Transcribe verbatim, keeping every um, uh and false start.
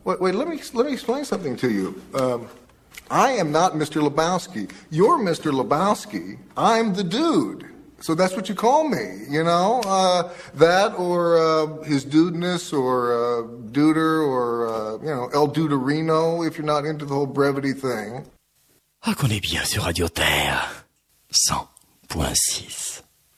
Wait, wait, let me let me explain something to you. Um, I am not Mister Lebowski. You're Mister Lebowski. I'm the dude. So that's what you call me, you know? Uh, that or uh, his dudeness or uh, duder or, uh, you know, El Duderino if you're not into the whole brevity thing. Ah, qu'on est bien sur Radio Terre. cent point six.